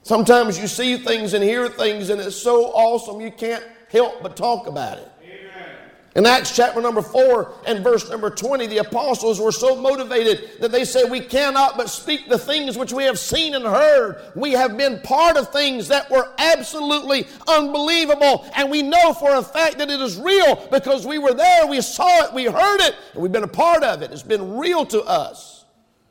Sometimes you see things and hear things and it's so awesome you can't help but talk about it. In Acts chapter number 4 and verse number 20, the apostles were so motivated that they said, we cannot but speak the things which we have seen and heard. We have been part of things that were absolutely unbelievable. And we know for a fact that it is real because we were there, we saw it, we heard it, and we've been a part of it. It's been real to us.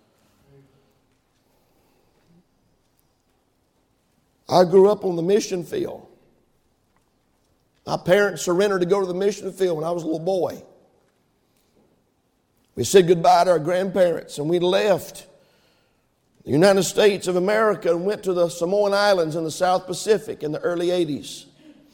I grew up on the mission field. My parents surrendered to go to the mission field when I was a little boy. We said goodbye to our grandparents and we left the United States of America and went to the Samoan Islands in the South Pacific in the early 80s.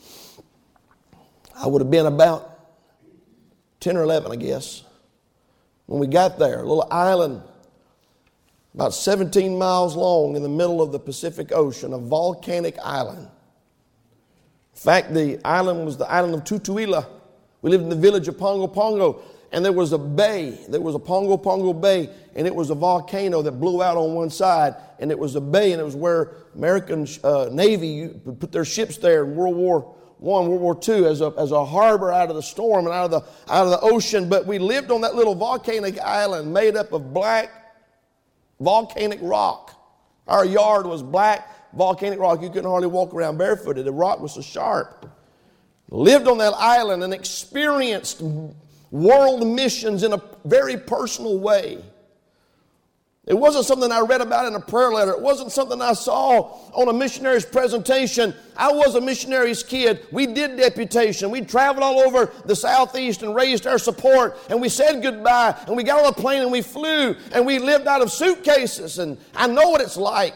I would have been about 10 or 11, I guess, when we got there. A little island about 17 miles long in the middle of the Pacific Ocean, a volcanic island. In fact, the island was the island of Tutuila. We lived in the village of Pongo Pongo, and there was a bay. There was a Pongo Pongo Bay, and it was a volcano that blew out on one side, and it was a bay, and it was where American Navy put their ships there in World War I, World War II, as a harbor out of the storm and out of the ocean. But we lived on that little volcanic island made up of black volcanic rock. Our yard was black volcanic rock. You couldn't hardly walk around barefooted. The rock was so sharp. Lived on that island and experienced world missions in a very personal way. It wasn't something I read about in a prayer letter. It wasn't something I saw on a missionary's presentation. I was a missionary's kid. We did deputation. We traveled all over the Southeast and raised our support. And we said goodbye. And we got on a plane and we flew. And we lived out of suitcases. And I know what it's like.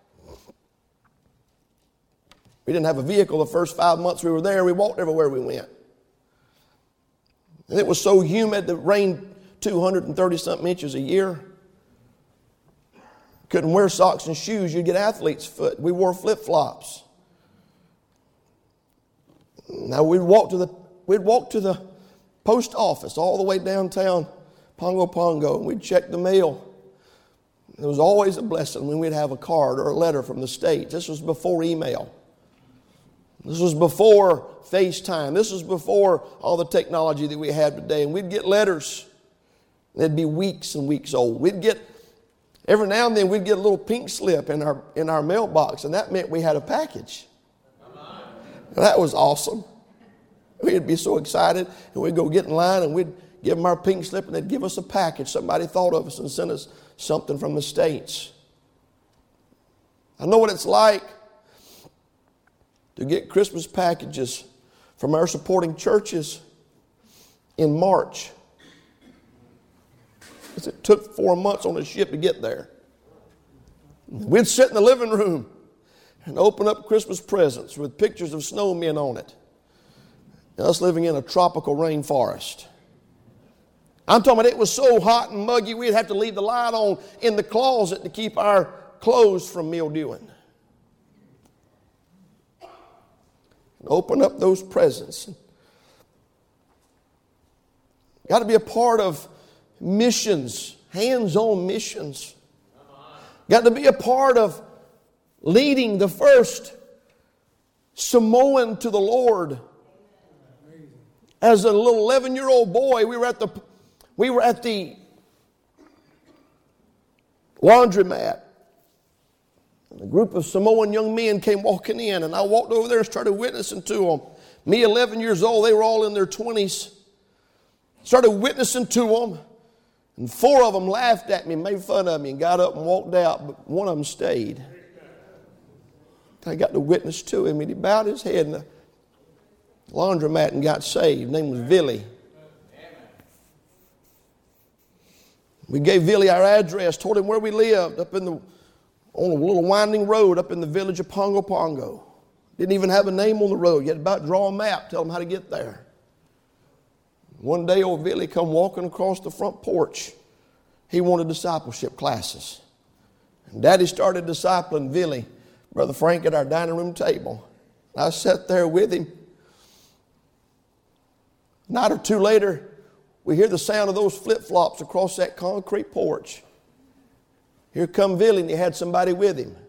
We didn't have a vehicle the first 5 months we were there. We walked everywhere we went. And it was so humid that it rained 230-something inches a year. Couldn't wear socks and shoes. You'd get athlete's foot. We wore flip-flops. Now we'd walk to the post office all the way downtown Pongo Pongo, and we'd check the mail. It was always a blessing when we'd have a card or a letter from the States. This was before email. This was before FaceTime. This was before all the technology that we have today. And we'd get letters. They'd be weeks and weeks old. Every now and then we'd get a little pink slip in our mailbox, and that meant we had a package. That was awesome. We'd be so excited, and we'd go get in line, and we'd give them our pink slip, and they'd give us a package. Somebody thought of us and sent us something from the States. I know what it's like to get Christmas packages from our supporting churches in March. It took 4 months on a ship to get there. We'd sit in the living room and open up Christmas presents with pictures of snowmen on it. And us living in a tropical rainforest. I'm talking about it was so hot and muggy we'd have to leave the light on in the closet to keep our clothes from mildewing. And open up those presents. Got to be a part of missions, hands-on missions. Got to be a part of leading the first Samoan to the Lord. As a little 11-year-old boy, we were at the laundromat. And a group of Samoan young men came walking in, and I walked over there and started witnessing to them. Me, 11 years old, they were all in their 20s. Started witnessing to them. And 4 of them laughed at me, made fun of me, and got up and walked out. But one of them stayed. I got to witness to him, and he bowed his head in the laundromat and got saved. His name was Billy. We gave Billy our address, told him where we lived, on a little winding road up in the village of Pongo Pongo. Didn't even have a name on the road. You had to about draw a map, tell them how to get there. One day old Billy come walking across the front porch. He wanted discipleship classes. And Daddy started discipling Billy, Brother Frank, at our dining room table. I sat there with him. A night or two later, we hear the sound of those flip-flops across that concrete porch. Here come Billy, and he had somebody with him.